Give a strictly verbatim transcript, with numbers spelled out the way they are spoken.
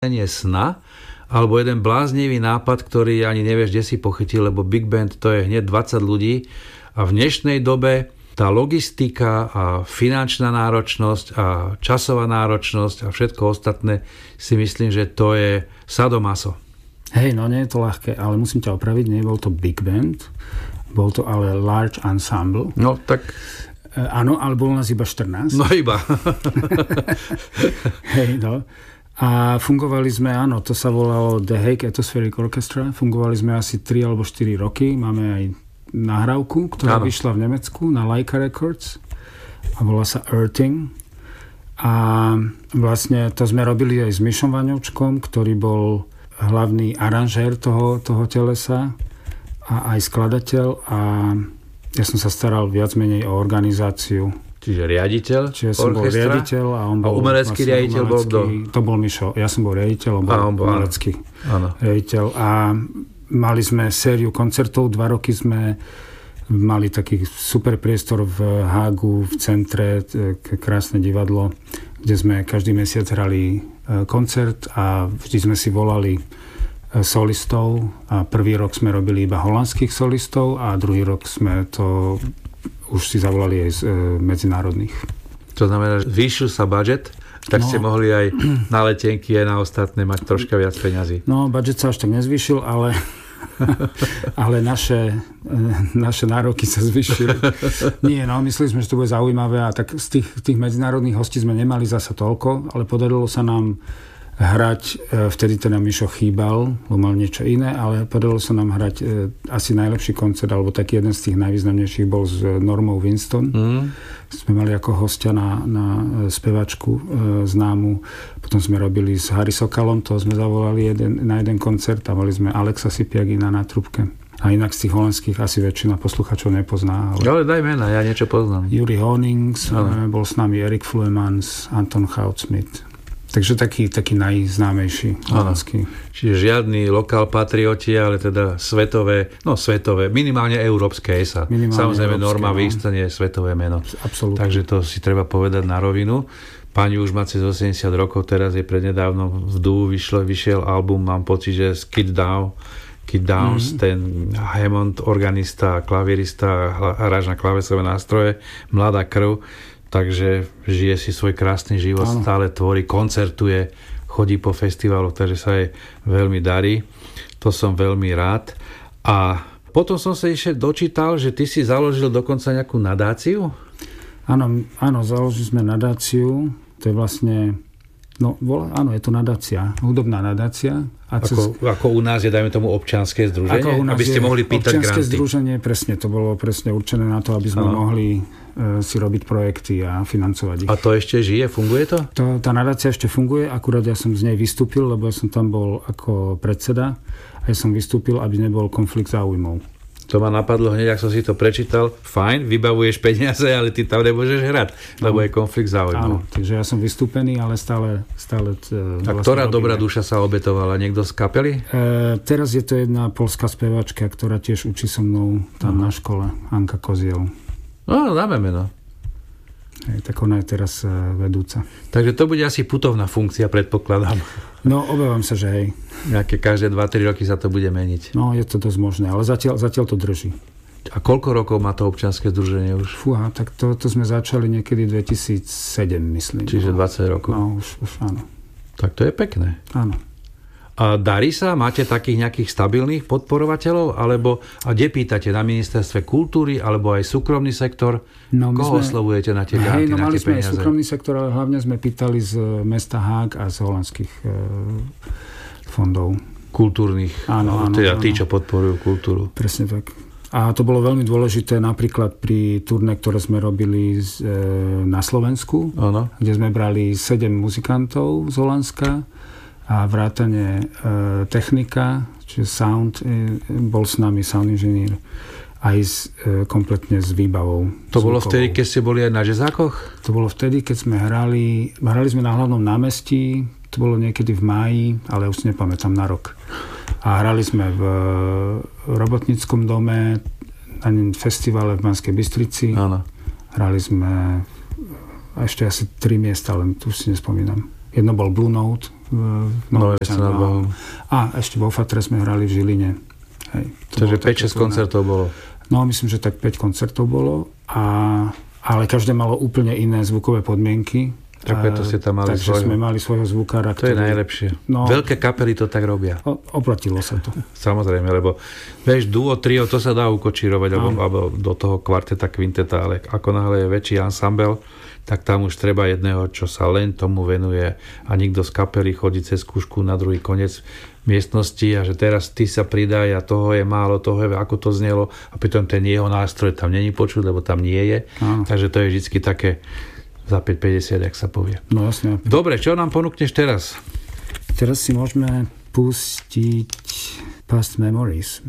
sna, alebo jeden bláznivý nápad, ktorý ani nevieš, kde si pochytil, lebo Big Band to je hneď dvadsať ľudí a v dnešnej dobe tá logistika a finančná náročnosť a časová náročnosť a všetko ostatné si myslím, že to je sadomaso. Hej, no nie je to ľahké, ale musím ťa opraviť, nebol to Big Band, bol to ale Large Ensemble. No tak... E, áno, ale bolo nás iba štrnásť. No iba. Hej, no. A fungovali sme, áno, to sa volalo The Hague Atmospheric Orchestra. Fungovali sme asi tri alebo štyri roky. Máme aj nahrávku, ktorá áno. vyšla v Nemecku na Leica Records a volá sa Earthing. A vlastne to sme robili aj s Mišom Vaňovčkom, ktorý bol hlavný aranžér toho, toho telesa a aj skladateľ. A ja som sa staral viac menej o organizáciu. Čiže riaditeľ Čiže som bol riaditeľ a on bol... A umelecký vlastne riaditeľ bol kto? To bol Mišo. Ja som bol riaditeľ, on bol, on bol umelecký riaditeľ. A mali sme sériu koncertov, dva roky sme mali taký super priestor v Hágu, v centre, krásne divadlo, kde sme každý mesiac hrali koncert a vždy sme si volali solistov a prvý rok sme robili iba holandských solistov a druhý rok sme to... už si zavolali aj z e, medzinárodných. To znamená, že zvýšil sa budget, tak no, ste mohli aj na letenky aj na ostatné mať troška viac peňazí. No, budget sa až tak nezvýšil, ale, ale naše, e, naše nároky sa zvýšili. Nie, no, mysleli sme, že to bude zaujímavé a tak z tých, tých medzinárodných hostí sme nemali zasa toľko, ale podarilo sa nám hrať, vtedy teda Mišo chýbal, bo mal niečo iné, ale podarilo sa nám hrať e, asi najlepší koncert, alebo taký jeden z tých najvýznamnejších bol s Normou Winston. Mm. Sme mali ako hostia na, na spevačku e, známu. Potom sme robili s Harry Sokalom, to sme zavolali jeden, na jeden koncert a mali sme Alexa Sipiagina na trúbke. A inak z tých holandských asi väčšina posluchačov nepozná. Ale, ale daj mena, ja niečo poznám. Juri Honings, e, bol s nami Erik Fluemans, Anton Houtsmith. Takže taký, taký najznámejší holandský. Čiže žiadny lokál patrioti, ale teda svetové, no svetové, minimálne európske es á. Minimálne Samozrejme európske, Norma Winston je svetové meno. Absolútne. Takže to si treba povedať na rovinu. Pani už má cez osemdesiat rokov, teraz je prednedávno v Dú vyšiel, vyšiel album, mám pocit, že z Kid Down, Kid Downs, mm-hmm. ten Hammond, organista, klavírista, hráč na klávesové nástroje, mladá krv. Takže žije si svoj krásny život, áno. Stále tvorí, koncertuje, chodí po festivaloch, takže sa jej veľmi darí. To som veľmi rád. A potom som sa ešte dočítal, že ty si založil dokonca nejakú nadáciu? Áno, áno, založili sme nadáciu. To je vlastne... No, áno, je to nadácia, hudobná nadácia. A cez... ako, ako u nás je, dajme tomu, občianske združenie? Aby ste mohli pýtať granty. Občianske združenie, presne, to bolo presne určené na to, aby sme ano. mohli e, si robiť projekty a financovať ich. A to ešte žije? Funguje to? to? Tá nadácia ešte funguje, akurát ja som z nej vystúpil, lebo ja som tam bol ako predseda a ja som vystúpil, aby nebol konflikt záujmov. To ma napadlo hneď, ak som si to prečítal. Fajn, vybavuješ peniaze, ale ty tam nemôžeš hrať, lebo je konflikt záujmov. Áno, takže ja som vystúpený, ale stále... stále a vlastne ktorá robíme. Dobrá duša sa obetovala? Niekto z kapely? E, teraz je to jedna poľská spevačka, ktorá tiež učí so mnou tam uh-huh. na škole. Anka Koziel. No, dáme meno. Hej, tak ona je teraz uh, vedúca. Takže to bude asi putovná funkcia, predpokladám. No, obávam sa, že hej. Nejaké každé dva tri roky sa to bude meniť. No, je to dosť možné, ale zatiaľ, zatiaľ to drží. A koľko rokov má to občianske združenie už? Fúha, tak to, to sme začali niekedy dvetisícsedem, myslím. Čiže dvadsať rokov. No, už, už áno. Tak to je pekné. Áno. A darí sa? Máte takých nejakých stabilných podporovateľov? Alebo, a kde pýtate? Na ministerstve kultúry? Alebo aj súkromný sektor? No, koho sme, oslovujete na tie granty, hej, no, na tie peniaze? Mali sme aj súkromný sektor, ale hlavne sme pýtali z mesta Hág a z holandských e, fondov. Kultúrnych? Áno, áno. Teda áno. tí, čo podporujú kultúru. Presne tak. A to bolo veľmi dôležité napríklad pri turné, ktoré sme robili z, e, na Slovensku, áno. Kde sme brali sedem muzikantov z Holandska a vrátane e, technika, čiže sound, e, bol s nami sound inžinier aj s, e, kompletne s výbavou. To zvukovou. Bolo vtedy, keď ste boli aj na jazzákoch? To bolo vtedy, keď sme hrali, hrali sme na hlavnom námestí, to bolo niekedy v máji, ale už si nepamätám na rok. A hrali sme v Robotníckom dome, na festivale v Banskej Bystrici. Áno. Hrali sme a ešte asi tri miesta, len tu si nespomínam. Jedno bol Blue Note v Nové nad Váhom. A ešte vo Fatre sme hrali v Žiline. Hej, Takže päť šesť koncertov bolo. No, myslím, že tak päť koncertov bolo, a, ale každé malo úplne iné zvukové podmienky. Tak preto ste tam mali Takže svojho. sme mali svojho zvukára. To ktorý... je najlepšie. No, veľké kapely to tak robia. O, oplatilo sa to. Samozrejme, lebo vieš, duo, trio, to sa dá ukočírovať, alebo, alebo do toho kvarteta, kvinteta, ale ako náhle je väčší ansambel, tak tam už treba jedného, čo sa len tomu venuje a nikto z kapely chodí cez skúšku na druhý koniec miestnosti a že teraz ty sa pridaj a toho je málo, toho je, ako to znelo a pritom ten jeho nástroj tam není počuť, lebo tam nie je. Áno. Takže to je vždycky také za päť päťdesiat, jak sa povie. No jasne. Dobre, čo nám ponúkneš teraz? Teraz si môžeme pustiť Past Memories.